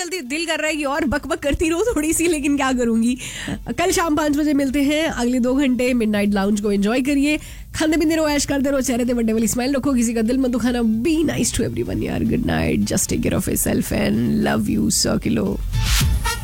चलती, दिल कर रहा है कि और बकबक करती रहूं थोड़ी सी, लेकिन क्या करूंगी. कल शाम 5 बजे मिलते हैं. अगले 2 घंटे मिडनाइट लाउंज को एंजॉय करिए. खाने पीने रहो, ऐश करते रहो, चेहरे पे बर्थडे वाली स्माइल रखो, किसी का दिल मत दुखाना. बी नाइस टू एवरीवन यार. Good night. Just take care of yourself and love you. 100 kilo.